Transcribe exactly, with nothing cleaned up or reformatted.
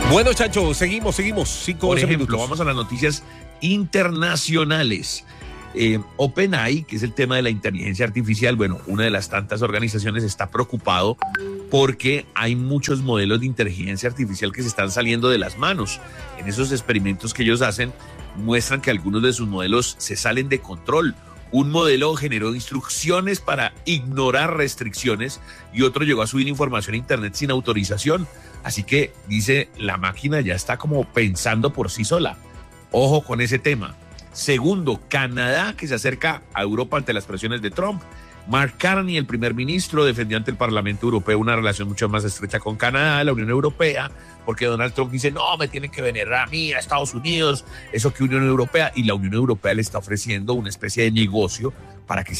Bueno, Chacho, seguimos, seguimos. Cinco, Por doce ejemplo, minutos. vamos a las noticias internacionales. Eh, OpenAI, que es el tema de la inteligencia artificial, bueno, una de las tantas organizaciones está preocupado porque hay muchos modelos de inteligencia artificial que se están saliendo de las manos. En esos experimentos que ellos hacen, muestran que algunos de sus modelos se salen de control. Un modelo generó instrucciones para ignorar restricciones y otro llegó a subir información a Internet sin autorización. Así que, dice, la máquina ya está como pensando por sí sola. Ojo con ese tema. Segundo, Canadá, que se acerca a Europa ante las presiones de Trump. Mark Carney, el primer ministro, defendió ante el Parlamento Europeo una relación mucho más estrecha con Canadá, la Unión Europea, porque Donald Trump dice, no, me tienen que venir a mí, a Estados Unidos, eso que Unión Europea, y la Unión Europea le está ofreciendo una especie de negocio para que se